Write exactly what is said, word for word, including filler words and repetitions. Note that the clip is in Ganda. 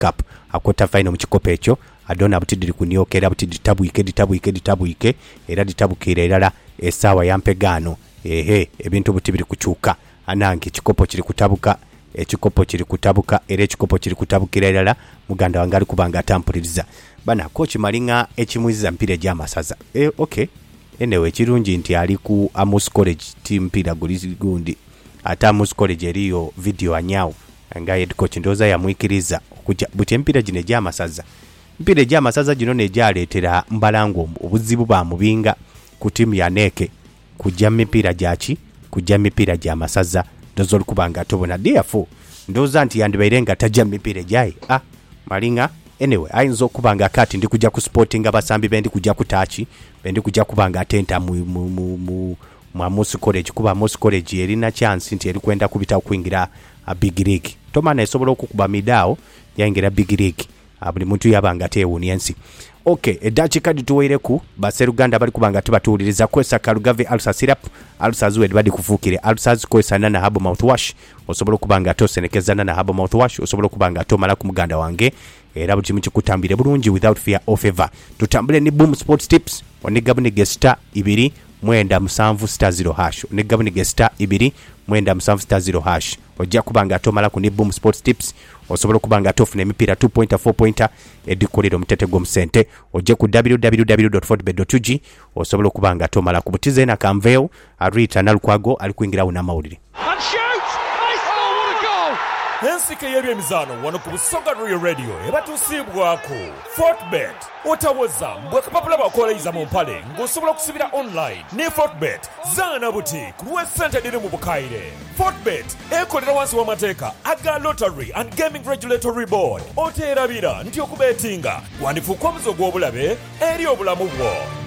Cup a quarter final mu kikopo ekyo adona butidiri kunyokera butidiri tabuyike ditabuyike ditabuyike era ditabukira erala esawa yampegano ehe ebintu butibiri kuchuka anange kikopo kiri kutabuka ekikopo kiri kutabuka era ekikopo kiri kutabukira erala muganda wangali kubanga atampuliriza bana coach Malinga ekimwiza mpira gyamasaza eh okay enewe kirungi nti ali ku Amos College team mpira gundi ata Amos College eriyo video anyawo nga head coach ndoza yamwikiriza okuja buti mpira gine gyamasaza mpira gyamasaza gino ne gyaleetera Mbalango obuzibu ba mubinga ku team ya Neke kujja mipira gyachi kujja mipira gyamasaza ndozo kubanga tobona therefore ndoza nti yandibairenga tajja mipira gyai ah Malinga anyway ayinzo kubanga kati ndi kujja ku sporting abasambi bendi kujja kutachi bendi kujja kubanga atenta mu mu mu, mu mu Amos College kuba Amos College erina chance nti eri kwenda kubita kuingira a big league tomana esobola okukuba midao yaingira big league abuli muntu yabanga tewuniensi okay edachi kadi tuweireku baseruganda bali kubanga tubatuliriza kwesa Kalugave Alsa Syrup Alsa zuwe badi kufukire Alsa kwesa nana habo mouthwash osobola kubanga to senekeza nana habo mouthwash osobola kubanga to mala ku muganda wange era buti mukikutambire bulungi without fear or favor tutambule ni Boom Sports Tips onigabune gesta ibiri mwenda musanvu star zero hash onigabune gesta ibiri mwenda musanvu star zero hash ojja kubanga to mala ku ni Boom Sports Tips osobola kubanga tofuna emipira two point four pointer edikolero mtetego msente ojje ku w w w dot fortbet dot g osobola kubanga tomala kubutize na kamveo arita nalukwago alikuingira una maulire and shoot nice goal what a goal Hensike yebye mizano wano ku Busoga Real Radio ebatusibwako Fortbet otawoza mbwe kapapula bakoleiza mu mpale ngosobola kusibira online ne Fortbet zana buti kuwe center diri mu bukaire Fortbet ekolera wansi wa mateka aga Lottery and Gaming Regulatory Board oterabira nti okubetinga wandifuko muzo gwobulabe eri obulamu bwo